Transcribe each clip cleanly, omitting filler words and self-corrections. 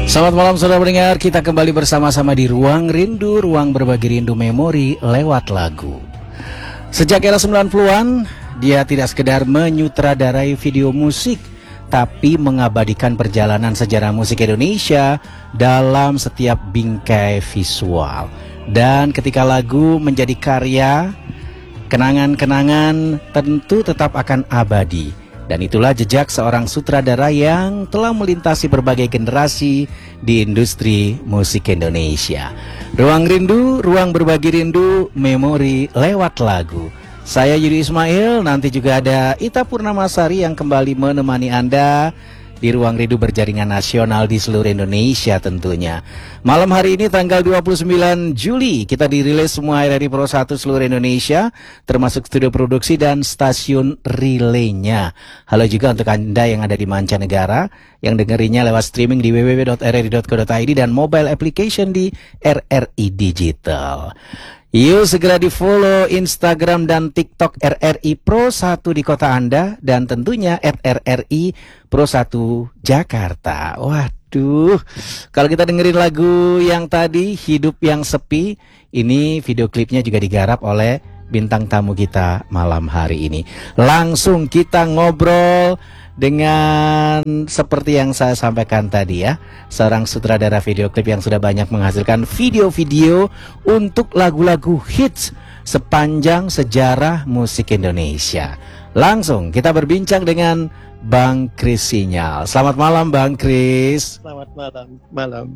Selamat malam saudara pendengar, kita kembali bersama-sama di Ruang Rindu, ruang berbagi rindu memori lewat lagu. Sejak era 90-an, dia tidak sekedar menyutradarai video musik, tapi mengabadikan perjalanan sejarah musik Indonesia dalam setiap bingkai visual. Dan ketika lagu menjadi karya, kenangan-kenangan tentu tetap akan abadi. Dan itulah jejak seorang sutradara yang telah melintasi berbagai generasi di industri musik Indonesia. Ruang Rindu, ruang berbagi rindu, memori lewat lagu. Saya Yudi Ismail, nanti juga ada Ita Purnamasari yang kembali menemani Anda di Ruang Rindu berjaringan nasional di seluruh Indonesia tentunya. Malam hari ini tanggal 29 Juli kita dirilis semua RRI Pro 1 seluruh Indonesia, termasuk studio produksi dan stasiun relaynya. Halo juga untuk Anda yang ada di mancanegara, yang dengerinya lewat streaming di www.rri.co.id dan mobile application di RRI Digital. Yuk segera di follow Instagram dan TikTok RRI Pro 1 di kota Anda, dan tentunya @RRI Pro 1 Jakarta. Waduh, kalau kita dengerin lagu yang tadi, Hidup Yang Sepi, ini video klipnya juga digarap oleh bintang tamu kita malam hari ini. Langsung kita ngobrol dengan seperti yang saya sampaikan tadi ya, seorang sutradara video klip yang sudah banyak menghasilkan video-video untuk lagu-lagu hits sepanjang sejarah musik Indonesia. Langsung kita berbincang dengan Bang Kris Sinyal. Selamat malam Bang Kris. Selamat malam.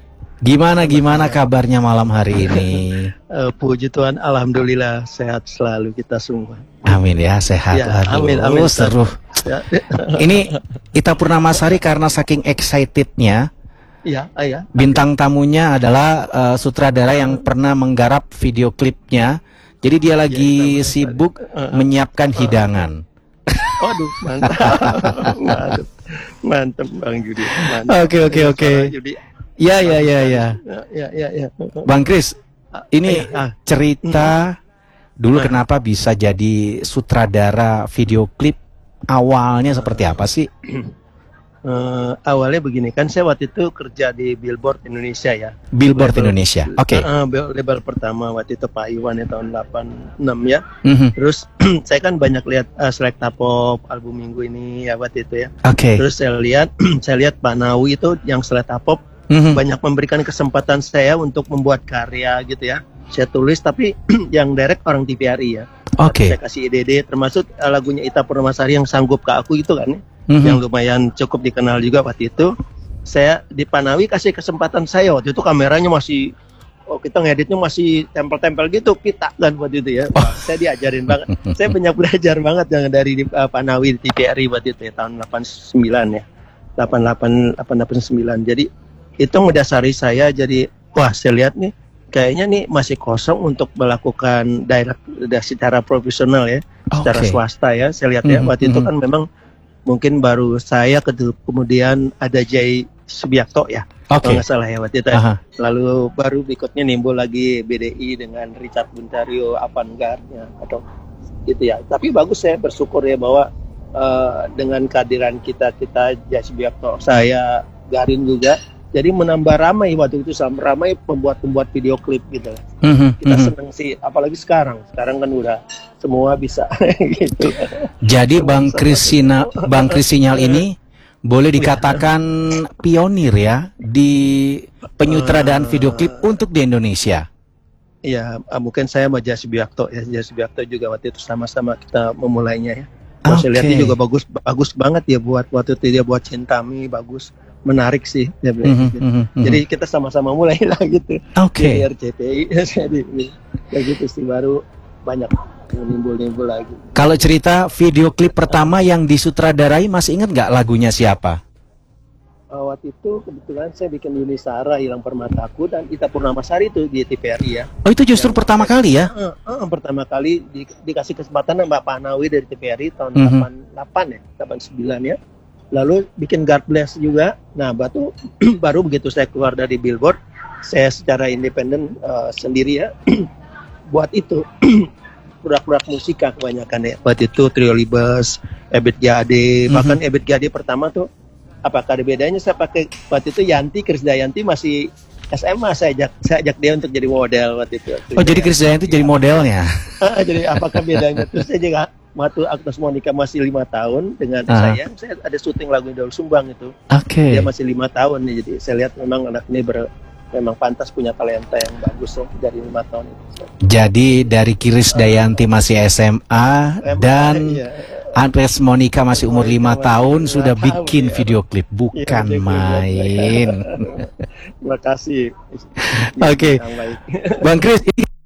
Gimana kabarnya malam hari ini? Puji Tuhan, alhamdulillah sehat selalu kita semua. Amin ya, sehat. Ya, amin. Seru. Ya. Ini Ita Purnamasari karena saking excitednya. Ya. Bintang tamunya adalah sutradara yang pernah menggarap video klipnya. Jadi dia lagi sibuk menyiapkan hidangan. Waduh, mantap Bang Yudi. Oke. Ya. Bang Kris, ini cerita dulu kenapa bisa jadi sutradara video klip, awalnya seperti apa sih? Awalnya begini, kan saya waktu itu kerja di Billboard Indonesia ya. Billboard Indonesia, oke. Label pertama waktu itu Pak Iwan ya, tahun 86 ya. Terus saya kan banyak lihat Selecta Pop album minggu ini ya waktu itu ya. Terus saya lihat Pak Nawi itu yang Selecta Pop banyak memberikan kesempatan saya untuk membuat karya gitu ya. Saya tulis tapi yang direct orang TVRI ya. Saya kasih ide-ide, termasuk lagunya Ita Purnamasari yang Sanggup Ke Aku itu kan ya. Yang lumayan cukup dikenal juga waktu itu. Saya di Panawi kasih kesempatan saya waktu itu, kameranya masih kita ngeditnya masih tempel-tempel gitu kita kan waktu itu ya. Saya diajarin banget. Saya banyak belajar banget yang dari Panawi di TVRI waktu itu ya, tahun 89 ya. 88 89. Jadi itu mendasari saya, jadi wah saya lihat nih kayaknya nih masih kosong untuk melakukan direct secara profesional ya, secara swasta ya. Saya lihat ya waktu itu kan memang mungkin baru saya kemudian ada Jay Subiakto ya, kalau nggak salah ya waktu itu. Lalu baru berikutnya nimbul lagi BDI dengan Richard Buntario Avantgarde atau gitu ya. Tapi bagus, saya bersyukur ya bahwa dengan kehadiran kita Jay Subiakto, saya Garin juga, jadi menambah ramai waktu itu, ramai pembuat video klip gitu. Kita seneng sih, apalagi sekarang kan udah semua bisa gitu. Jadi Bang Kris Sinyal ini boleh dikatakan pionir ya di penyutradaraan video klip untuk di Indonesia. Iya, mungkin saya sama Jay Subiakto ya. Jay Subiakto juga waktu itu sama-sama kita memulainya ya. Saya lihatnya juga bagus banget ya, buat waktu itu dia buat Cintami, bagus, menarik sih ya, jadi kita sama-sama mulai lah gitu. Di RCTI kayak gitu sih, baru banyak nimbul lagi. Kalau cerita video klip pertama yang disutradarai, masih ingat nggak lagunya siapa? Waktu itu kebetulan saya bikin Yuni Sara, Hilang Permataku, dan Ita Purnamasari itu di TVRI ya. Oh, itu justru pertama kali ya? Pertama kali dikasih kesempatan sama Pak Nawi dari TVRI tahun 88 ya, 89 ya. Lalu bikin God Bless juga. Nah, baru begitu saya keluar dari Billboard, saya secara independen sendiri ya buat itu produk-produk musika kebanyakan ya. Waktu itu Trio Libes, Ebit G.A.D, bahkan Ebit G.A.D pertama tuh apakah ada bedanya? Saya pakai waktu itu Yanti, Krisdayanti masih SMA, saya ajak dia untuk jadi model waktu itu. Oh, jadi Krisdayanti jadi modelnya? Jadi apakah bedanya? Terus saya juga waktu Agnes Monica masih 5 tahun dengan saya ada syuting lagu Daul Sumbang itu. Dia masih 5 tahun nih, jadi saya lihat memang anak ini memang pantas punya talenta yang bagus ya dari 5 tahun itu. Jadi dari Krisdayanti masih SMA dan Agnes Monica masih umur 5 tahun sudah bikin video klip, bukan main. Terima kasih. Oke. Bang Kris,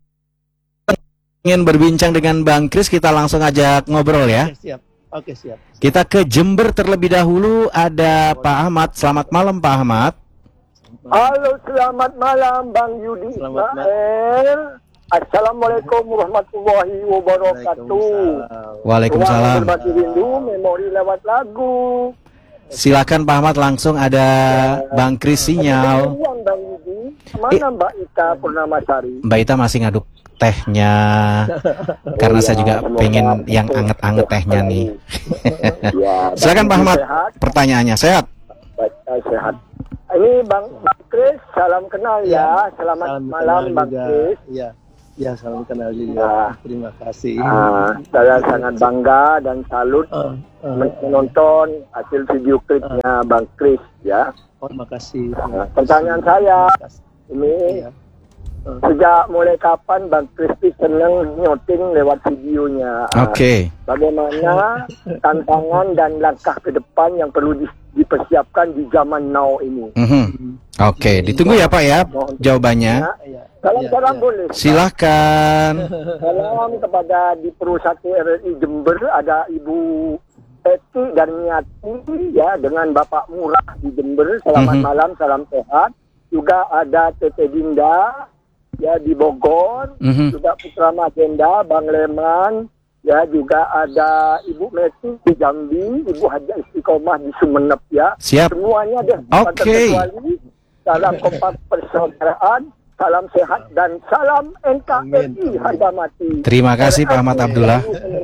ingin berbincang dengan Bang Kris, kita langsung ajak ngobrol ya. Oke, siap. Kita ke Jember terlebih dahulu, ada Pak Ahmad. Selamat malam Pak Ahmad. Halo, selamat malam Bang Yudi Ismail. Assalamualaikum warahmatullahi wabarakatuh. Waalaikumsalam. Berbagi rindu, memori lewat lagu. Silakan Pak Ahmad, langsung ada Bang Kris sinyal. Bang Yudi, mana Mbak Ita Purnamasari? Mbak Ita masih ngaduk tehnya, karena saya juga pengen yang anget-anget tehnya nih. Silakan Pak Ahmad, pertanyaannya. Sehat? Sehat. Ini Bang Kris, salam kenal ya. Selamat malam Bang Kris. Ya, salam kenal juga. Terima kasih. Saya sangat bangga dan salut menonton hasil video klipnya Bang Kris ya. Terima kasih. Pertanyaan saya ini, sejak mulai kapan Bang Kris senang nyoting lewat videonya? Bagaimana tantangan dan langkah ke depan yang perlu dipersiapkan di zaman now ini? Ditunggu ya Pak ya jawabannya. Salam boleh. Silahkan. Salam kepada di Perusahaan RRI Jember, ada Ibu Eti dan Nyati ya, dengan Bapak Murah di Jember. Selamat malam, salam sehat. Juga ada Tete Dinda ya di Bogor, juga Putra Magenda, Bang Leman, ya juga ada Ibu Meti di Jambi, Ibu Haja Istiqomah di Sumenep ya. Siap. Semuanya deh. Terkecuali. Salam kompak persaudaraan, salam sehat dan salam NKRI harga mati. Terima kasih Pak Ahmad Abdullah.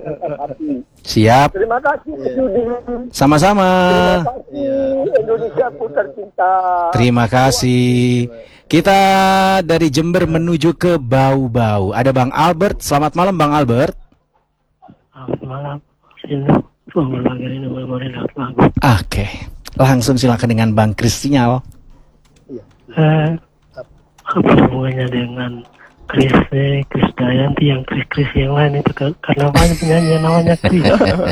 Siap. Terima kasih Yudi. Sama-sama. Terima kasih Indonesia ku tercinta. Terima kasih. Kita dari Jember menuju ke Bau-Bau. Ada Bang Albert. Selamat malam Bang Albert. Selamat malam. Oke. Langsung silakan dengan Bang Kris sinyal. Apa hubungannya dengan Krisdayanti yang Kris yang lain itu, karena banyak penyanyi namanya Kris.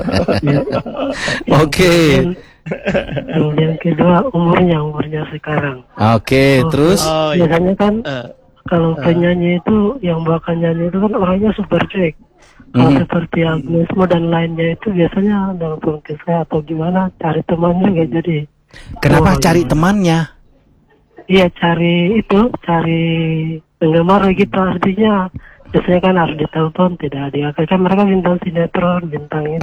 Kemudian kedua umurnya sekarang. Terus biasanya kan kalau penyanyi itu yang bakal nyanyi itu kan orangnya super cuek. Kalau seperti Agnes Mo dan lainnya itu biasanya dalam kisah atau gimana cari temannya nggak jadi. Kenapa cari temannya? Iya, cari penggemar gitu, artinya biasanya kan harus ditelepon, tidak diangkat, kan mereka bintang sinetron, bintang itu.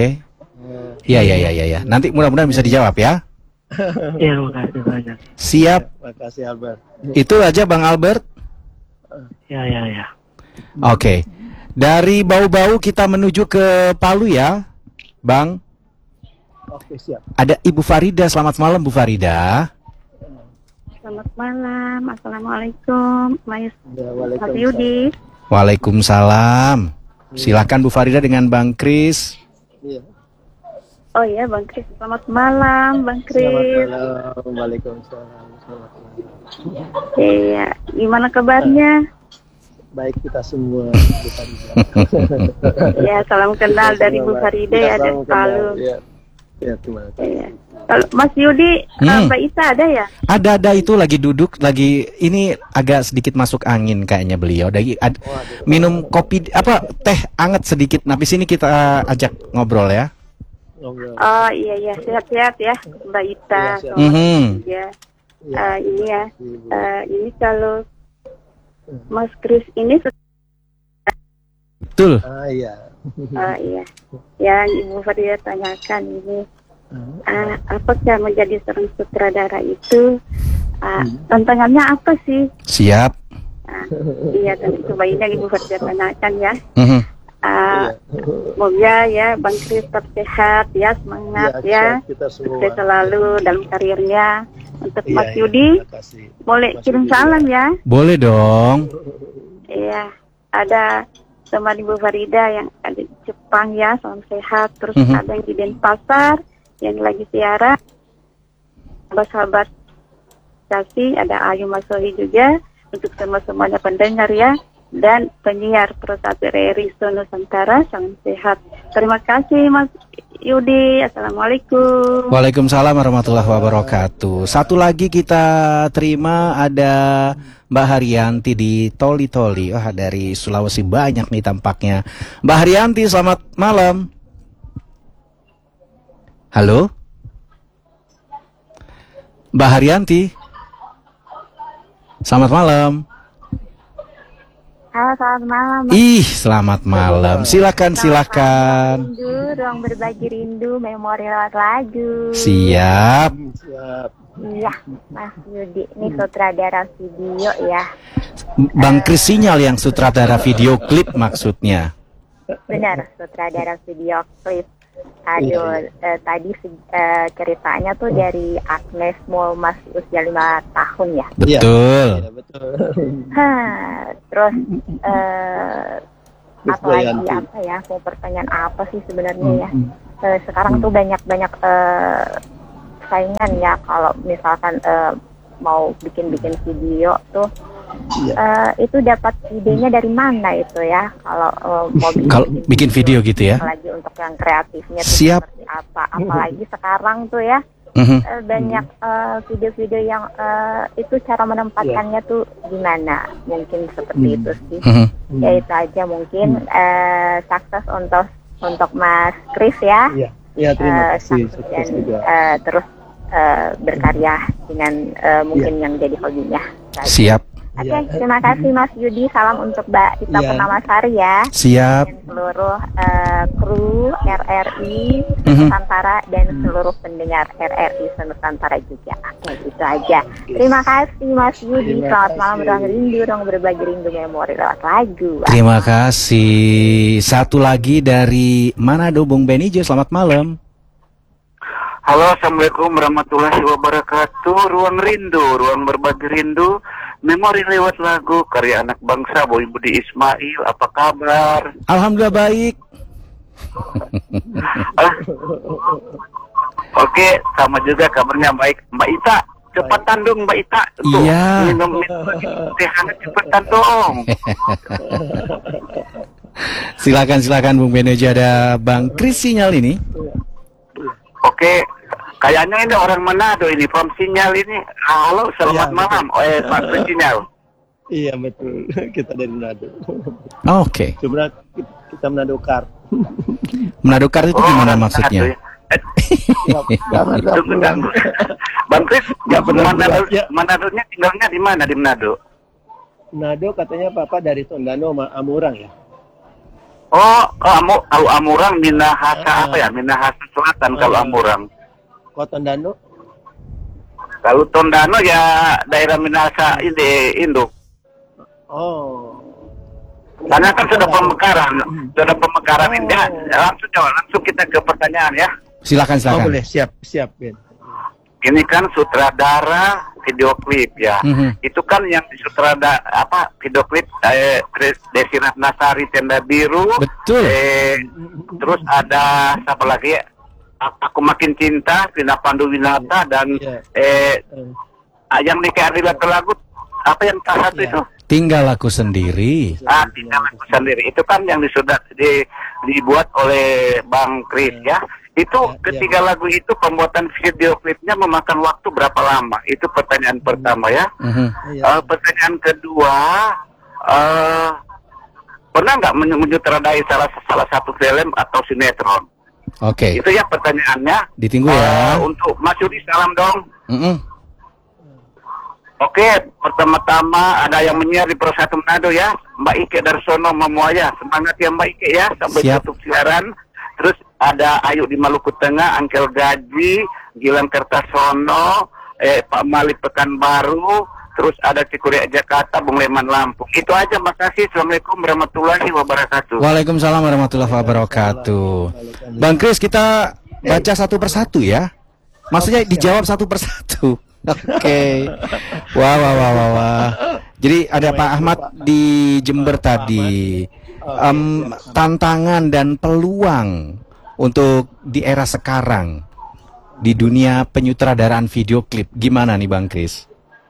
Iya. Nanti mudah-mudahan bisa dijawab ya. Iya, makasih banyak. Siap. Makasih Albert. Itu aja Bang Albert. Ya. Oke. Dari Bau-Bau kita menuju ke Palu ya, Bang. Oke, siap. Ada Ibu Farida. Selamat malam Bu Farida. Selamat malam, assalamualaikum, Mas Yudi. Waalaikumsalam. Silakan Bu Farida dengan Bang Kris. Oh iya Bang Kris, selamat malam Bang Kris. Selamat malam, waalaikumsalam. Iya, gimana kabarnya? Baik kita semua. Ya, salam kenal dari Bu Farida ya, dari Palu. Ya, terima kasih. Kalau Mas Yudi, Mbak Ita ada ya? Ada itu lagi duduk, ini agak sedikit masuk angin kayaknya beliau. Minum kopi teh anget sedikit. Nah, di sini kita ajak ngobrol ya. Oh iya, sehat-sehat ya Mbak Ita. Ini kalau Mas Kris ini betul. Iya. Iya. Yang Ibu Farida tanyakan ini, apakah menjadi seorang sutradara itu tantangannya apa sih? Siap. Iya, dan coba ini yang Ibu Farida tanyakan ya. Semoga ya Bang Kris tetap sehat ya, semangat ya. Sukses selalu dalam karirnya. Untuk Mas Yudi, boleh kirim salam ya? Boleh dong. Iya, ada teman Ibu Farida yang ada di Jepang ya, salam sehat. Terus ada yang di Denpasar yang lagi siaran. Sahabat kasih, ada Ayu Masohi juga. Untuk semuanya pendengar ya. Dan penyiar Pro 1 RRI Nusantara, salam sehat. Terima kasih Mas Yudi. Assalamualaikum. Waalaikumsalam warahmatullahi wabarakatuh. Satu lagi kita terima, ada Mbak Haryanti di Toli-Toli. Wah, dari Sulawesi banyak nih tampaknya. Mbak Haryanti, selamat malam. Halo? Mbak Haryanti. Selamat malam. Halo, selamat malam. Selamat malam. Silakan. Rindu, ruang berbagi rindu, memori lewat lagu. Siap. Iya, Mas Yudi, ini sutradara video ya. Bang Kris Sinyal yang sutradara video klip maksudnya. Benar, sutradara video klip. Aduh, tadi ceritanya tuh dari Agnes mau masih usia 5 tahun ya. Betul. Iya, betul. Terus apalagi apa ya? Mau pertanyaan apa sih sebenarnya ya? Sekarang tuh banyak saingan ya kalau misalkan mau bikin video tuh. Itu dapat idenya dari mana itu ya kalau mau bikin video gitu ya, apalagi untuk yang kreatifnya tuh siap seperti apa, apalagi sekarang tuh ya banyak video-video yang itu cara menempatkannya tuh gimana, mungkin seperti itu sih. Ya itu aja mungkin. Sukses untuk Mas Kris ya. Iya, terima kasih. Dan terus berkarya dengan mungkin yang jadi hobinya. Siap. Oke, terima kasih Mas Yudi. Salam untuk Mbak Tita Purnamasari ya. Siap. Dan seluruh kru RRI Nusantara dan seluruh pendengar RRI Nusantara juga. Oke, itu aja. Terima kasih Mas Yudi. Selamat malam, ruang rindu, ruang berbagi rindu memori lewat lagu. Terima kasih. Satu lagi dari Manado, Bung Benijo. Selamat malam. Halo, assalamualaikum warahmatullahi wabarakatuh. Ruang rindu, ruang berbagi rindu, memori lewat lagu, karya anak bangsa Boy Budi Ismail. Apa kabar? Alhamdulillah baik. Oke, sama juga kabarnya baik. Mbak Ita, cepatan dong Mbak Ita. Iya. Minum teh hangat cepatan dong. Silakan Bung Benijo, ada Bang Kris Sinyal ini. Oke, kayaknya ini orang Manado ini, from Sinyal ini. Halo, selamat malam, Pak Kris Sinyal. Iya betul, kita dari Manado. Oke. Sebenarnya kita Manado Kar. Manado Kar itu gimana maksudnya? Bang Kris, Manado-nya tinggalnya di mana di Manado? Manado katanya Papa dari Tondano sama Amurang ya. Kalau Amurang Minahasa apa ya? Minahasa Selatan kalau Amurang. Kok Tondano? Kalau Tondano ya daerah Minahasa ini induk. Karena kan sudah pemekaran ini. Langsung kita ke pertanyaan ya. Silakan. Boleh, siap Ben. Ini kan sutradara video klip ya. Itu kan yang video klip Desi Ratnasari Tenda Biru. Betul. Terus ada siapa lagi? Aku Makin Cinta, Vina Panduwinata dan yang nikah Ardila Lagu apa yang tak satu itu? Tinggal Aku Sendiri. Tinggal Aku Sendiri. Itu kan yang dibuat oleh Bang Kris ya. Itu ketiga lagu itu pembuatan video klipnya memakan waktu berapa lama? Itu pertanyaan pertama ya. Pertanyaan kedua, pernah nggak menyutradarai salah satu film atau sinetron? Oke. Itu ya pertanyaannya. Ditunggu ya. Untuk Mas Yudi salam dong. Oke, pertama-tama ada yang menyiar di Pro 1 Manado ya, Mbak Ike Darsono Mamuaya. Semangat ya Mbak Ike ya, sampai tutup siaran. Terus ada Ayu di Maluku Tengah, Angkel Gaji, Gilang Kertasono, Pak Malik Pekanbaru, terus ada Cikuria Jakarta, Bung Leman Lampung. Itu aja, makasih. Assalamualaikum warahmatullahi wabarakatuh. Waalaikumsalam warahmatullahi wabarakatuh. Bang Kris, kita baca satu persatu ya. Maksudnya dijawab satu persatu. Oke. Wah. Jadi ada Pak Ahmad di Jember tadi. Tantangan dan peluang untuk di era sekarang di dunia penyutradaraan video klip, gimana nih Bang Kris?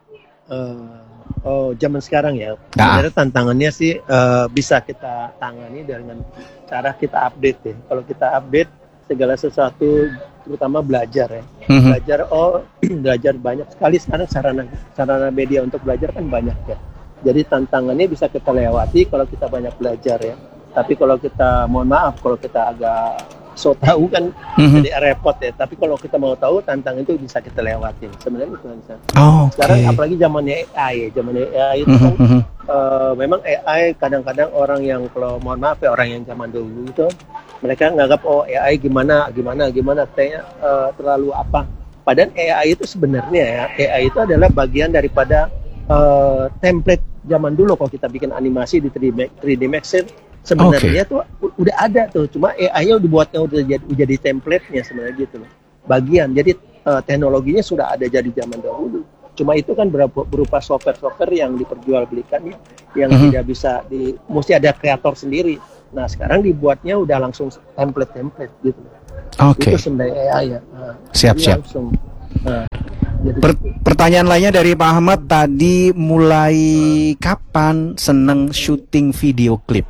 Zaman sekarang ya. Sebenarnya tantangannya sih bisa kita tangani dengan cara kita update ya. Kalau kita update segala sesuatu, terutama belajar ya. Belajar banyak sekali sekarang sarana media untuk belajar kan banyak ya. Jadi tantangannya bisa kita lewati kalau kita banyak belajar ya. Tapi kalau kita, mohon maaf, kalau kita agak so tahu kan jadi repot ya. Tapi kalau kita mau tahu, tantangan itu bisa kita lewatin. Sebenarnya itu kan. Sekarang apalagi zamannya AI itu kan memang AI kadang-kadang orang yang, kalau mohon maaf ya, orang yang zaman dulu itu mereka nganggap AI gimana kayaknya terlalu apa. Padahal AI itu sebenarnya ya, AI itu adalah bagian daripada template zaman dulu. Kalau kita bikin animasi di 3D Max sebenarnya tuh udah ada tuh, cuma AI-nya dibuatnya udah jadi template-nya sebenarnya gitu loh. Bagian, jadi teknologinya sudah ada jadi zaman dahulu. Cuma itu kan berupa software yang diperjualbelikan ya, yang tidak bisa mesti ada kreator sendiri. Nah sekarang dibuatnya udah langsung template gitu. Itu sebenarnya AI ya. Siap. Langsung, pertanyaan lainnya dari Pak Ahmad tadi, mulai kapan seneng syuting video klip?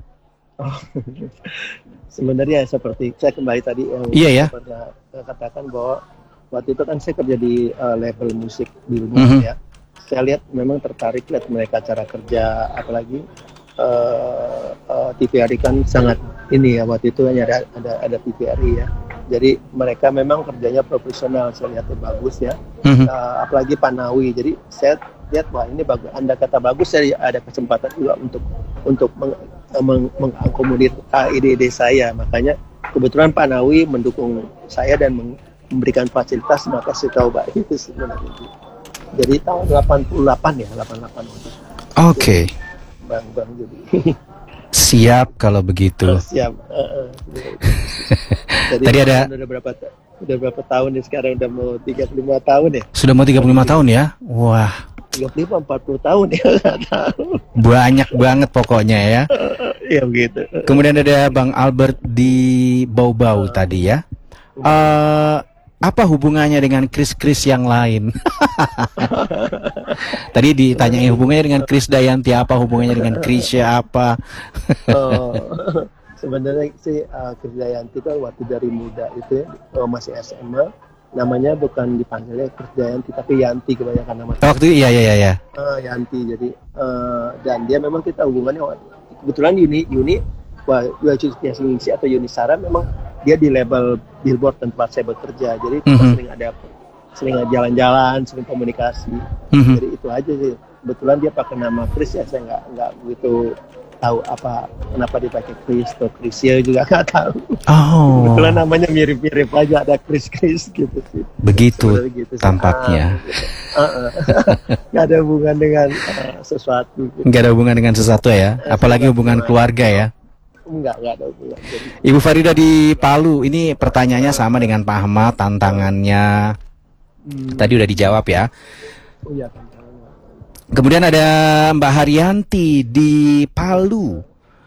Sebenarnya seperti saya kembali tadi yang pernah katakan bahwa waktu itu kan saya kerja di level musik di rumah ya. Saya lihat memang tertarik lihat mereka cara kerja, apalagi TVRI kan sangat ini ya, waktu itu hanya ada TVRI ya. Jadi mereka memang kerjanya profesional, saya lihatnya bagus ya. Apalagi Panawi. Jadi saya lihat wah ini bagus. Anda kata bagus, saya ada kesempatan juga untuk mengakomodir ide-ide saya. Makanya kebetulan Panawi mendukung saya dan memberikan fasilitas, maka saya tahu itu sebenarnya. Jadi tahun 88 ya, 88. Bang jadi. Siap kalau begitu. Siap. Jadi tadi ada udah berapa tahun nih sekarang, udah mau 35 tahun ya? Sudah mau 35 tahun ya? Wah. 35 40 tahun ya, enggak tahu. Banyak banget pokoknya ya. Iya begitu. Kemudian ada Bang Albert di Bau-Bau tadi ya. Apa hubungannya dengan Kris yang lain? Tadi ditanyai hubungannya dengan Kris Dayanti, apa hubungannya dengan Krisya apa? Sebenarnya sih Kris Dayanti kan waktu dari muda itu masih SMA, namanya bukan dipanggilnya Kris Dayanti tapi Yanti kebanyakan nama. Waktu itu iya. Yanti, jadi dan dia memang kita hubungannya kebetulan Yuni Yuni atau Yuni Sara memang dia di label Billboard tempat saya bekerja, jadi kita sering jalan-jalan, sering komunikasi. Jadi itu aja sih. Kebetulan dia pakai nama Kris ya, saya nggak begitu tahu kenapa dia pakai Kris atau Krisya juga nggak tahu. Kebetulan namanya mirip-mirip aja, ada Kris gitu sih. Begitu gitu, tampaknya. Nggak ada hubungan dengan sesuatu. Nggak ada hubungan dengan sesuatu ya, apalagi hubungan keluarga ya. Enggak ada hubungan. Ibu Farida di Palu, ini pertanyaannya sama dengan Pak Ahmad, tantangannya tadi udah dijawab ya. Tantangannya. Kemudian ada Mbak Haryanti di Palu.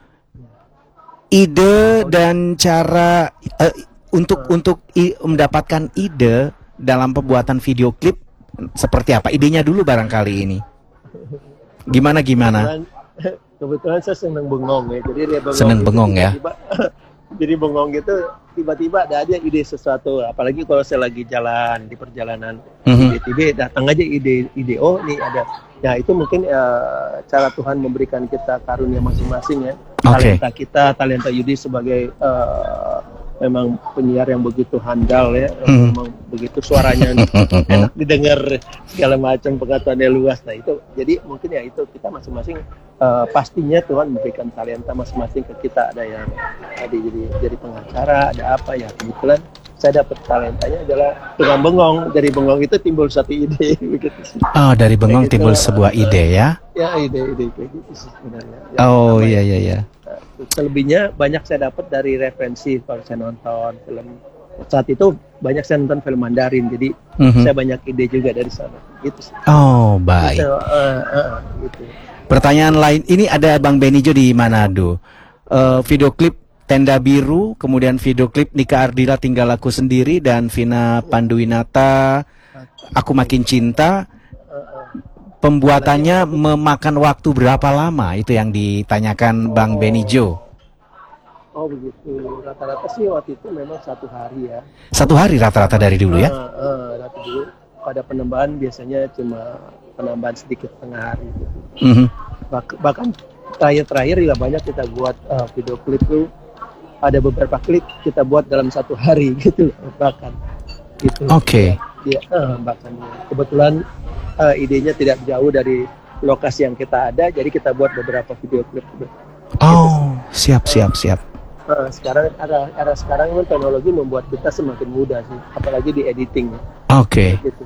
Ide dan cara untuk mendapatkan ide dalam pembuatan video klip seperti apa? Idenya dulu barangkali ini. Gimana? Kebetulan saya senang bengong ya, jadi dia bengong ya. Jadi bengong gitu, tiba-tiba ada aja ide sesuatu. Apalagi kalau saya lagi jalan di perjalanan, tiba-tiba datang aja ide. Oh, nih ada. Ya itu mungkin cara Tuhan memberikan kita karunia masing-masing ya. Talenta Yudi sebagai memang penyiar yang begitu handal ya, memang begitu suaranya enak didengar, segala macam, pengetahuannya luas. Nah itu, jadi mungkin ya itu kita masing-masing pastinya Tuhan memberikan talenta masing-masing ke kita. Ada yang jadi pengacara, ada apa ya, kebetulan saya dapat talentanya adalah tukang bengong. Dari bengong itu timbul satu ide begitu sih. Oh, dari bengong timbul sebuah ide ya? Ya, ide kayak gitu sih sebenarnya. Oh, iya. Selebihnya banyak saya dapat dari referensi kalau saya nonton film. Saat itu banyak saya nonton film Mandarin, jadi saya banyak ide juga dari sana. Gitu sih. Oh, baik. Gitu. Pertanyaan lain, ini ada Bang Benijo di Manado. Video klip Tenda Biru, kemudian video klip Nika Ardila Tinggal Aku Sendiri, dan Vina Panduwinata Aku Makin Cinta. Pembuatannya memakan waktu berapa lama? Itu yang ditanyakan Bang Benijo. Oh begitu, rata-rata sih waktu itu memang 1 hari ya. 1 hari rata-rata dari dulu ya? Rata dulu. Pada penambahan biasanya cuma penambahan sedikit tengah hari. Gitu. Bahkan terakhir juga banyak kita buat video klip tuh. Ada beberapa klip kita buat dalam 1 hari gitu bahkan gitu. Oke. Ya, bahkan kebetulan idenya tidak jauh dari lokasi yang kita ada, jadi kita buat beberapa video klip. Oh, siap. Sekarang sekarang teknologi membuat kita semakin mudah sih, apalagi di editing. Oke. Gitu.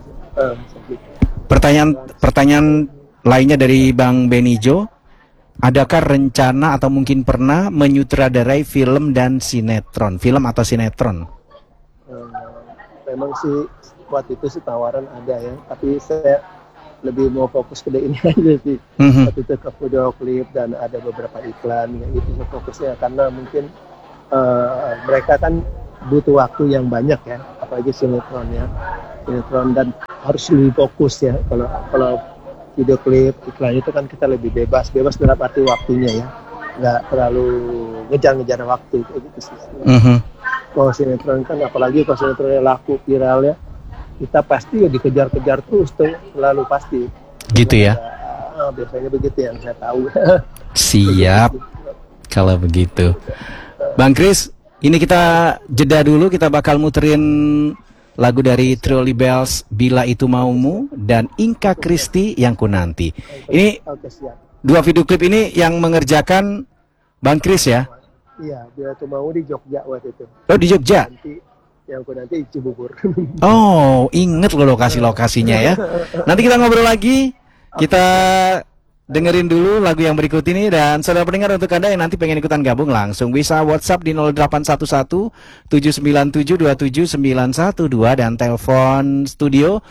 Pertanyaan lainnya dari Bang Benijo. Adakah rencana atau mungkin pernah menyutradarai film dan sinetron, film atau sinetron? Memang sih waktu itu sih tawaran ada ya, tapi saya lebih mau fokus ke ini aja sih. Waktu itu ke video klip dan ada beberapa iklan, ya itu fokusnya karena mungkin mereka kan butuh waktu yang banyak ya, apalagi sinetron dan harus lebih fokus ya. Kalau video klip iklan itu kan kita lebih bebas dalam arti waktunya ya, nggak terlalu ngejar waktu kayak gitu sih. Kalau sinetron kan, apalagi kalau sinetronnya laku viral ya, kita pasti ya dikejar-kejar terus tuh, selalu pasti. Gitu ya? Biasanya begitu yang saya tahu. Siap. Kalau begitu, Bang Kris, ini kita jeda dulu, kita bakal muterin lagu dari Trio Libels, Bila Itu Maumu, dan Inka Kristi Yang Ku Nanti. Ini dua video klip ini yang mengerjakan Bang Kris ya? Iya, Bila Itu Maumu di Jogja waktu itu. Oh, di Jogja? Yang Ku Nanti di Cibubur. Oh, inget loh lokasi-lokasinya ya. Nanti kita ngobrol lagi, kita dengerin dulu lagu yang berikut ini. Dan saudara pendengar, untuk Anda yang nanti pengen ikutan gabung, langsung bisa WhatsApp di 0811 797 27912 dan telepon studio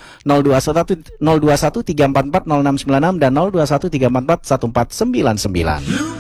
021 344 0696 dan 021 344 1499.